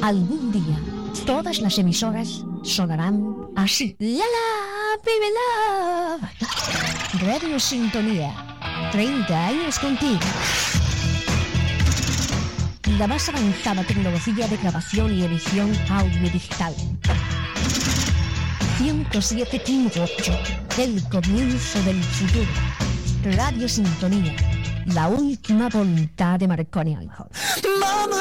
Algún día, todas las emisoras sonarán así. La la, baby love. Radio Sintonía. 30 años contigo. La más avanzada tecnología de grabación y edición audiodigital. 107.8. El comienzo del futuro. Radio Sintonía. La última voluntad de Marconi Aljo.